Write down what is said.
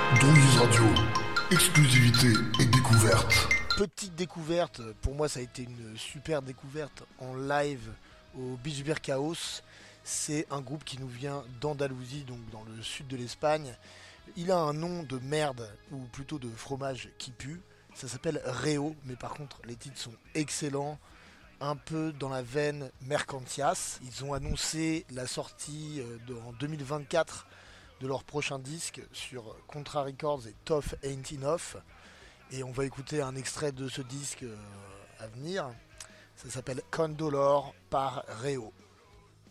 Drouillis Radio, exclusivité et découverte. Petite découverte, pour moi ça a été une super découverte en live au Beach Beer Chaos. C'est un groupe qui nous vient d'Andalousie, donc dans le sud de l'Espagne. Il a un nom de merde, ou plutôt de fromage qui pue. Ça s'appelle Reo, mais par contre les titres sont excellents. Un peu dans la veine Mercantias. Ils ont annoncé la sortie en 2024 de leur prochain disque sur Contra Records et Tough Ain't Enough. Et on va écouter un extrait de ce disque à venir. Ça s'appelle Condolor par Reo.